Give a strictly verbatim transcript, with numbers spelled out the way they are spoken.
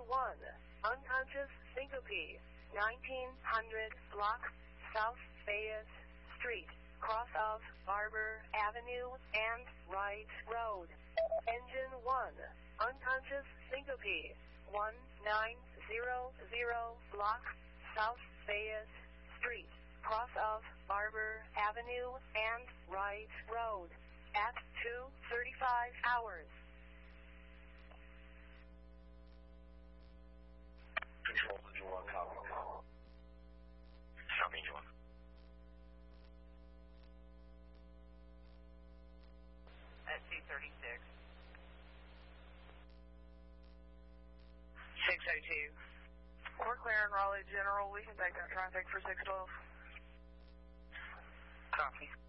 one, unconscious syncope, nineteen hundred block South Fayette Street, cross of Barber Avenue and Wright Road. Engine one, unconscious syncope, one nine zero zero block South Fayette Street, cross of Barber Avenue and Wright Road, at two thirty-five hours. Control to one, copy. Copy, John. At two thirty-six. six oh two. We're clearing Raleigh General. We can take that traffic for six twelve. Copy.